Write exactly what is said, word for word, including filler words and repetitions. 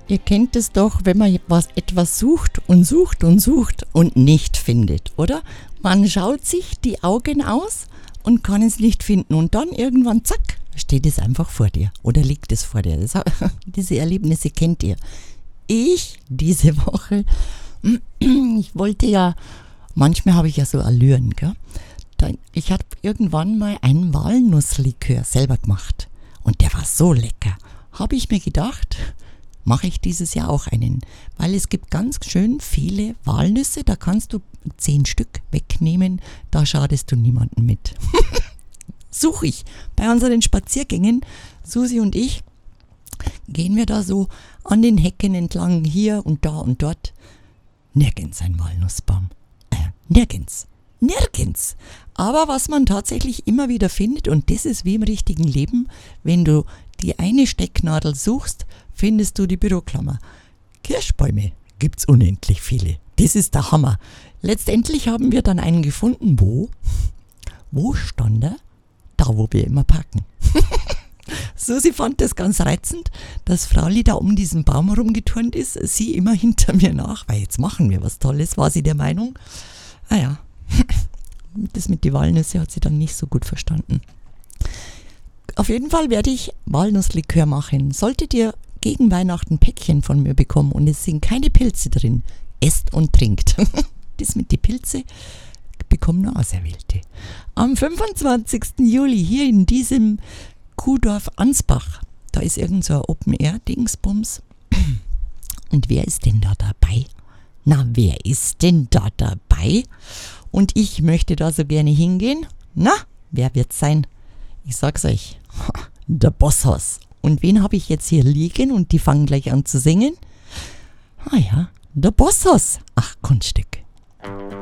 Ihr kennt es doch, wenn man was, etwas sucht und sucht und sucht und nicht findet, oder? Man schaut sich die Augen aus und kann es nicht finden und dann irgendwann, zack, steht es einfach vor dir oder liegt es vor dir. Das, diese Erlebnisse kennt ihr. Ich diese Woche, ich wollte ja, manchmal habe ich ja so Allüren, gell? Ich habe irgendwann mal einen Walnusslikör selber gemacht und der war so lecker. Habe ich mir gedacht, mache ich dieses Jahr auch einen, weil es gibt ganz schön viele Walnüsse, da kannst du zehn Stück wegnehmen, da schadest du niemandem mit. Suche ich bei unseren Spaziergängen, Susi und ich, gehen wir da so an den Hecken entlang, hier und da und dort. Nirgends ein Walnussbaum. Äh, nirgends. Nirgends. Aber was man tatsächlich immer wieder findet, und das ist wie im richtigen Leben, wenn du die eine Stecknadel suchst, findest du die Büroklammer. Kirschbäume gibt's unendlich viele. Das ist der Hammer. Letztendlich haben wir dann einen gefunden, wo? Wo stand er? Da, wo wir immer parken. Susi fand das ganz reizend, dass Frauli da um diesen Baum rumgeturnt ist, sie immer hinter mir nach, weil jetzt machen wir was Tolles, war sie der Meinung. Ah ja, das mit den Walnüsse hat sie dann nicht so gut verstanden. Auf jeden Fall werde ich Walnusslikör machen. Solltet ihr gegen Weihnachten Päckchen von mir bekommen und es sind keine Pilze drin, esst und trinkt. Das mit den Pilze bekommen nur Auserwählte. Am fünfundzwanzigsten Juli hier in diesem Kuhdorf Ansbach, da ist irgend so ein Open-Air-Dingsbums. Und wer ist denn da dabei? Na, wer ist denn da dabei? Und ich möchte da so gerne hingehen. Na, wer wird's sein? Ich sag's euch, der Bosshaus. Und wen habe ich jetzt hier liegen und die fangen gleich an zu singen? Ah ja, der Bosshaus. Ach, Kunststück.